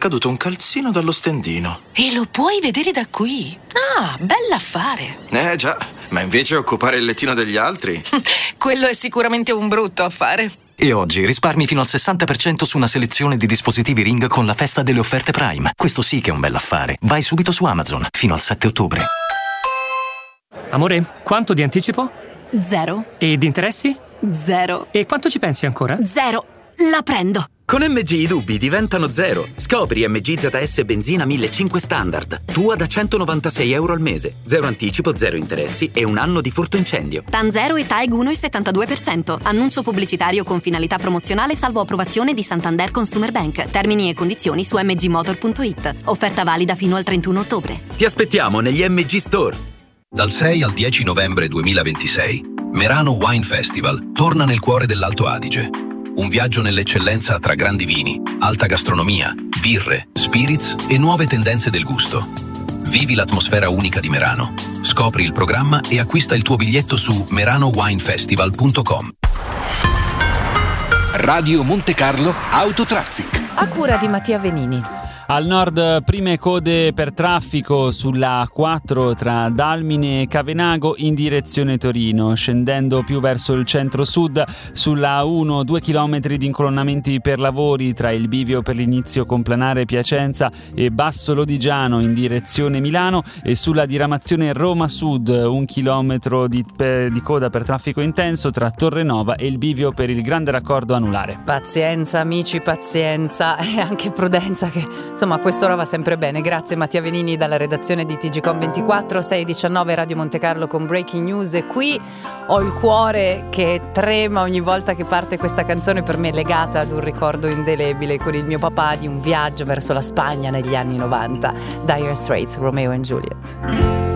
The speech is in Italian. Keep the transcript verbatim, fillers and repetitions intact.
caduto un calzino dallo stendino. E lo puoi vedere da qui. Ah, bell'affare. Eh già, ma invece occupare il lettino degli altri? Quello è sicuramente un brutto affare. E oggi risparmi fino al sessanta per cento su una selezione di dispositivi Ring con la festa delle offerte Prime. Questo sì che è un bell'affare. Vai subito su Amazon, fino al sette ottobre. Amore, quanto di anticipo? Zero. E di interessi? Zero. E quanto ci pensi ancora? Zero. La prendo. Con M G i dubbi diventano zero. Scopri M G Z S benzina millecinquecento standard. Tua da centonovantasei euro al mese. Zero anticipo, zero interessi e un anno di furto incendio. TAN zero e TAEG uno virgola settantadue per cento. Annuncio pubblicitario con finalità promozionale salvo approvazione di Santander Consumer Bank. Termini e condizioni su m g motor punto i t. Offerta valida fino al trentuno ottobre. Ti aspettiamo negli M G Store. Dal sei al dieci novembre duemilaventisei, Merano Wine Festival torna nel cuore dell'Alto Adige. Un viaggio nell'eccellenza tra grandi vini, alta gastronomia, birre, spirits e nuove tendenze del gusto. Vivi l'atmosfera unica di Merano. Scopri il programma e acquista il tuo biglietto su merano wine festival punto com. Radio Monte Carlo Autotraffic. A cura di Mattia Venini. Al nord prime code per traffico sulla A quattro tra Dalmine e Cavenago in direzione Torino, scendendo più verso il centro-sud sulla A uno due chilometri di incolonnamenti per lavori tra il bivio per l'inizio complanare Piacenza e Basso Lodigiano in direzione Milano, e sulla diramazione Roma Sud un chilometro di, per, di coda per traffico intenso tra Torrenova e il bivio per il grande raccordo anulare. Pazienza amici, pazienza e anche prudenza, che insomma a quest'ora va sempre bene. Grazie Mattia Venini dalla redazione di T G Com ventiquattro. Sei e diciannove Radio Monte Carlo con Breaking News, e qui ho il cuore che trema ogni volta che parte questa canzone, per me legata ad un ricordo indelebile con il mio papà di un viaggio verso la Spagna negli anni novanta. Dire Straits, Romeo and Juliet.